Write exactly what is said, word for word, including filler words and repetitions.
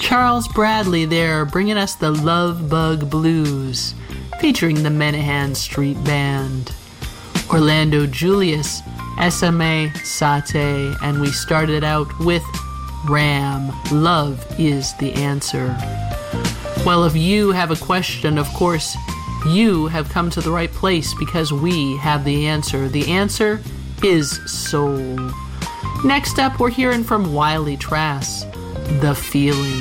Charles Bradley there, bringing us the Love Bug Blues, featuring the Menahan Street Band. Orlando Julius, S M A Sate, and we started out with Ram, Love is the Answer. Well, if you have a question, of course, you have come to the right place because we have the answer. The answer is soul. Next up, we're hearing from Wiley Trask, The Feeling.